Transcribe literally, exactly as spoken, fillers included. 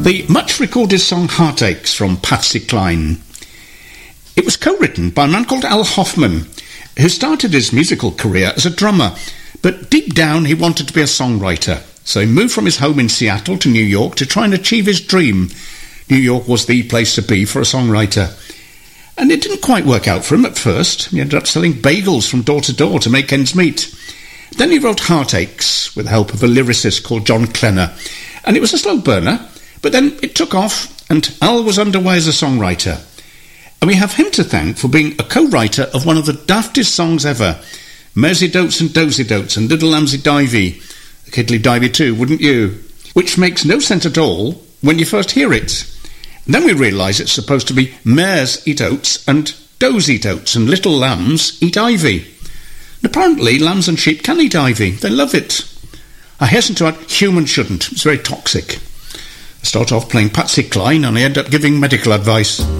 The much-recorded song Heartaches from Patsy Cline. It was co-written by a man called Al Hoffman, who started his musical career as a drummer, but deep down he wanted to be a songwriter. So he moved from his home in Seattle to New York to try and achieve his dream. New York was the place to be for a songwriter. And it didn't quite work out for him at first. He ended up selling bagels from door to door to make ends meet. Then he wrote Heartaches with the help of a lyricist called John Klenner. And it was a slow burner, but then it took off, and Al was underway as a songwriter. And we have him to thank for being a co-writer of one of the daftest songs ever, Mersey Dotes and Dozy Dotes and Little Lambsy Divey, Kiddly Divey too, wouldn't you? Which makes no sense at all when you first hear it. And then we realise it's supposed to be mares eat oats and does eat oats and little lambs eat ivy. And apparently lambs and sheep can eat ivy. They love it. I hasten to add, humans shouldn't. It's very toxic. I start off playing Patsy Cline and I end up giving medical advice.